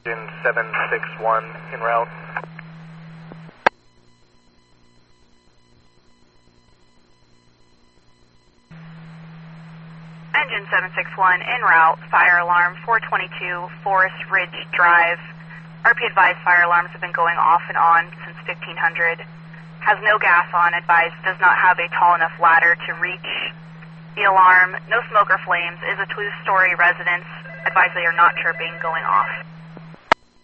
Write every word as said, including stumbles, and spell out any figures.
Engine seven six one en route. Engine seven six one en route, fire alarm four twenty-two Forest Ridge Drive. R P advised fire alarms have been going off and on since fifteen hundred. Has no gas on, advised does not have a tall enough ladder to reach the alarm. No smoke or flames, is a two-story residence. Advised they are not chirping, going off.